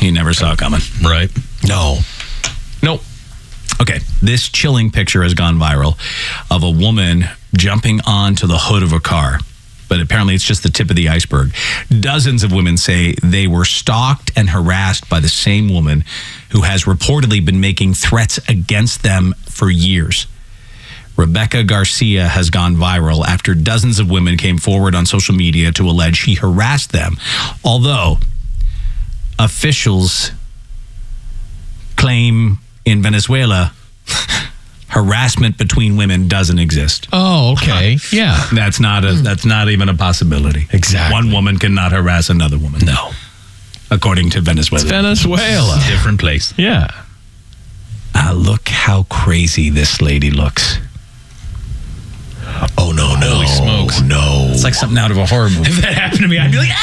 he never saw coming. Right. No. Nope. Okay, this chilling picture has gone viral of a woman jumping onto the hood of a car. But apparently it's just the tip of the iceberg. Dozens of women say they were stalked and harassed by the same woman who has reportedly been making threats against them for years. Rebecca Garcia has gone viral after dozens of women came forward on social media to allege she harassed them. Although officials claim in Venezuela harassment between women doesn't exist. Oh, okay. Yeah. That's not even a possibility. Exactly. One woman cannot harass another woman. No. According to Venezuela. It's Venezuela. Different place. Yeah. Look how crazy this lady looks. Oh, no. Holy smokes. No. It's like something out of a horror movie. If that happened to me, I'd be like,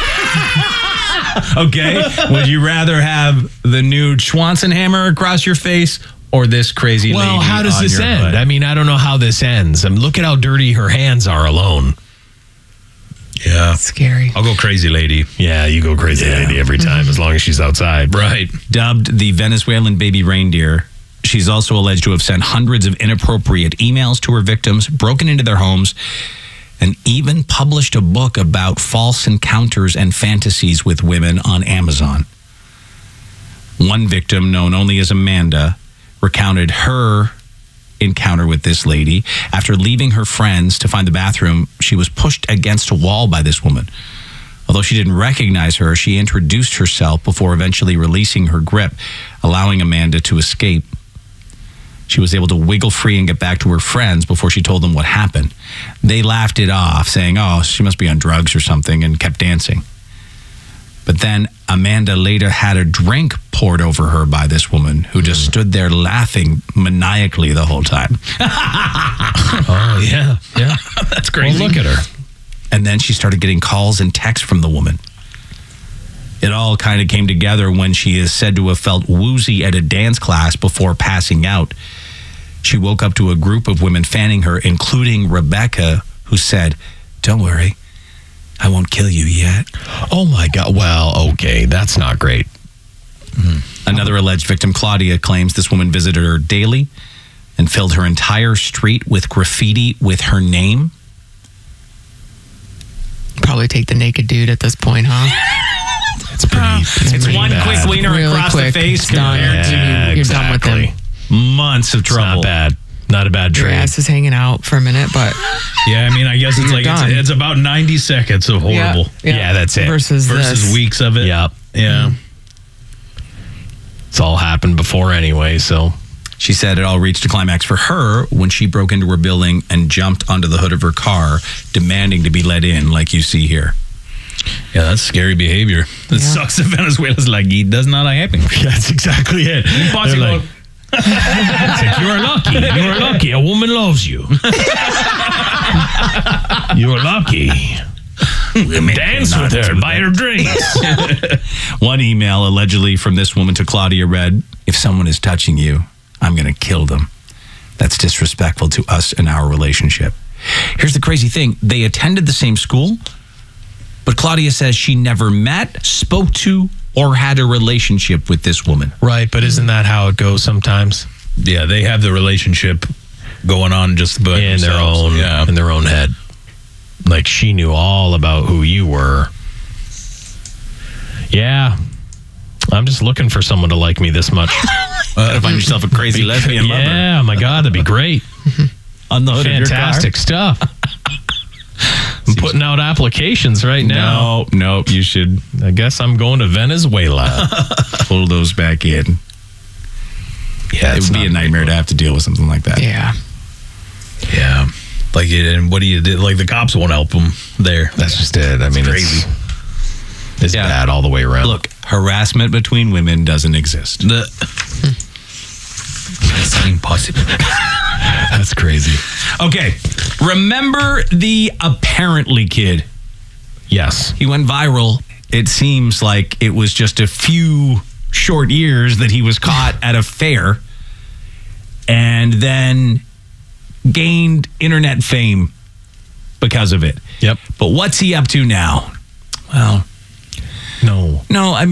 Okay. Would you rather have the new Schwarzenhammer across your face or this crazy lady? Well, how does on this your end? hood? I mean, I don't know how this ends. I mean, look at how dirty her hands are alone. yeah. Scary. I'll go crazy lady. Yeah, you go crazy lady every time as long as she's outside. Right. Dubbed the Venezuelan baby reindeer, she's also alleged to have sent hundreds of inappropriate emails to her victims, broken into their homes, and even published a book about false encounters and fantasies with women on Amazon. One victim, known only as Amanda, recounted her encounter with this lady. After leaving her friends to find the bathroom, she was pushed against a wall by this woman. Although she didn't recognize her, she introduced herself before eventually releasing her grip, allowing Amanda to escape. She was able to wiggle free and get back to her friends before she told them what happened. They laughed it off, saying, oh, she must be on drugs or something, and kept dancing. But then Amanda later had a drink poured over her by this woman who just stood there laughing maniacally the whole time. Oh, yeah. Yeah. That's crazy. Well, look at her. And then she started getting calls and texts from the woman. It all kind of came together when she is said to have felt woozy at a dance class before passing out. She woke up to a group of women fanning her, including Rebecca, who said, don't worry, I won't kill you yet. Oh, my God. Well, okay. That's not great. Another alleged victim, Claudia, claims this woman visited her daily and filled her entire street with graffiti with her name. Probably take the naked dude at this point, huh? It's pretty. It's pretty one bad. quick wiener Really across quick. the face. It's done. Yeah, You're done with exactly. him. Months of It's trouble. not bad. Not a bad Your trade. ass is hanging out for a minute, but Yeah, I mean, I guess it's You're like done. it's about 90 seconds of horrible Yeah, that's it. Versus this. weeks of it. Yep. Yeah. It's all happened before anyway, so. She said it all reached a climax for her when she broke into her building and jumped onto the hood of her car, demanding to be let in, like you see here. Yeah, that's scary behavior. It sucks that Venezuela's like, it does not happen. That's exactly it. Impossible. They're like, it's like, you're lucky. You're lucky. A woman loves you. You're lucky. Dance with her. Buy her drinks. One email allegedly from this woman to Claudia read, if someone is touching you, I'm going to kill them. That's disrespectful to us and our relationship. Here's the crazy thing. They attended the same school, but Claudia says she never met, spoke to, or had a relationship with this woman. Right, but isn't that how it goes sometimes? Yeah, they have the relationship going on just by In their themselves. own, in their own head. Like she knew all about who you were. Yeah. I'm just looking for someone to like me this much. Gotta find yourself a crazy lesbian lover. Yeah, my God, that'd be great. On the hood Fantastic stuff. I'm putting out applications right now. No, you should I guess I'm going to Venezuela. pull those back in. Yeah, It would be a nightmare to have to deal with something like that. yeah. Yeah. Like, and what do you do? Like, the cops won't help them there. That's just it. I mean, crazy. It's Yeah. bad all the way around. Look, harassment between women doesn't exist. It's impossible. That's crazy. Okay, remember the apparently kid? Yes. He went viral. It seems like it was just a few short years that he was caught at a fair and then gained internet fame because of it. Yep. But what's he up to now? Well, No. no, I